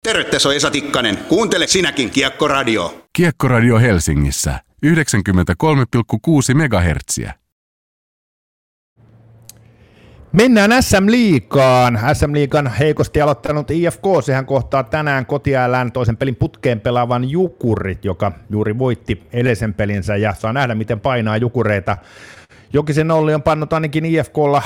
Terve, tässä on Esa Tikkanen. Kuuntele sinäkin Kiekko-radio. Kiekko-radio Helsingissä 93,6 MHz. Mennään SM-liigaan. SM-liigan heikosti aloittanut IFK, sehän kohtaa tänään kotiäälään toisen pelin putkeen pelaavan Jukurit, joka juuri voitti edellisen pelinsä ja saa nähdä, miten painaa Jukureita. Jokisen Olli on pannut ainakin IFK:lla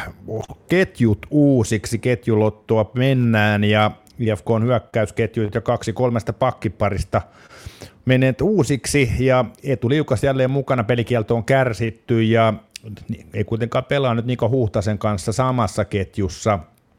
ketjut uusiksi, ketjulottoa mennään ja IFK:n hyökkäysketjut ja 2-3 pakkiparista menneet uusiksi ja Eetu Liukas jälleen mukana, pelikielto on kärsitty ja ei kuitenkaan pelaa nyt Niko Huhtasen kanssa samassa ketjussa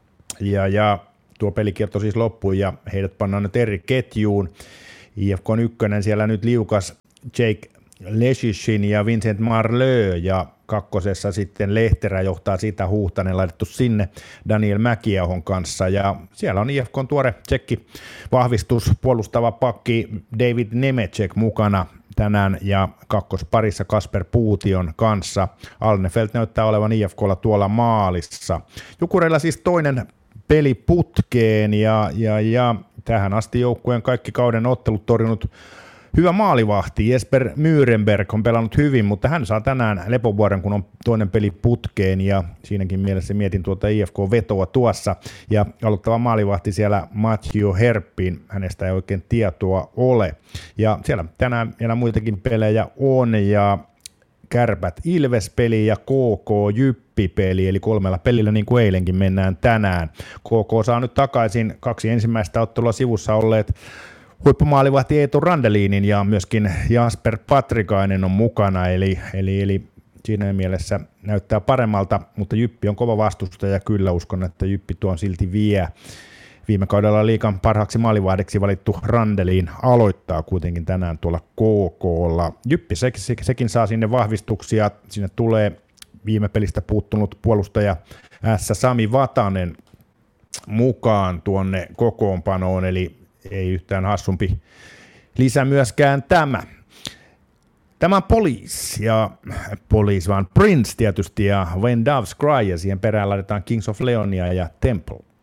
ja tuo pelikielto siis loppui ja heidät pannaan nyt eri ketjuun. IFK on ykkönen siellä nyt Liukas, Jake Leshishin ja Vincent Marleux ja kakkosessa sitten Lehterä johtaa sitä, Huhtanen laitettu sinne Daniel Mäkiahon kanssa ja siellä on IFK:n tuore tsekki vahvistus, puolustava pakki David Nemecek mukana tänään ja kakkosparissa Kasper Puution kanssa. Alnefelt näyttää olevan IFK:lla tuolla maalissa. Jukureilla siis toinen peli putkeen ja tähän asti joukkueen kaikki kauden ottelut torjunut hyvä maalivahti. Jesper Myrenberg on pelannut hyvin, mutta hän saa tänään lepovuoren, kun on toinen peli putkeen ja siinäkin mielessä mietin tuota IFK-vetoa tuossa. Ja aloittava maalivahti siellä Matthew Herpin, hänestä ei oikein tietoa ole. Ja siellä tänään vielä muitakin pelejä on ja Kärpät Ilves-peli ja KK Jyppi-peli, eli 3 pelillä niin kuin eilenkin mennään tänään. KK saa nyt takaisin 2 ensimmäistä ottelua sivussa olleet huippumaalivahti Eetu Randelinin ja myöskin Jasper Patrikainen on mukana, eli siinä mielessä näyttää paremmalta, mutta Jyppi on kova vastustaja, kyllä uskon, että Jyppi tuon silti vie. Viime kaudella liigan parhaaksi maalivahdiksi valittu Randelin aloittaa kuitenkin tänään tuolla KK:lla. Jyppi sekin saa sinne vahvistuksia, sinne tulee viime pelistä puuttunut puolustaja Sami Vatanen mukaan tuonne kokoonpanoon, eli ei yhtään hassumpi lisä myöskään tämä. Tämä Police, vaan Prince tietysti ja When Doves Cry ja siihen perään laitetaan Kings of Leonia ja Temple.